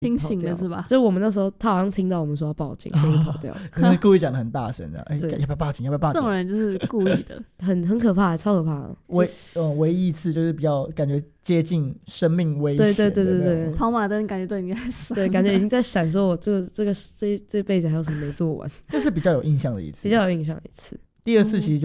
清醒的是吧？ 就我们那时候他好像听到我们说要报警，所以就跑掉了。 可能故意讲的很大声的，要不要报警？要不要报警？ 这种人就是故意的， 很可怕，超可怕的。 唯一一次就是比较感觉接近生命危险。 对， 跑马灯感觉都已经在闪， 对，感觉已经在闪，说我这辈子还有什么没做完， 这是比较有印象的一次。 比较有印象的一次。 第二次其实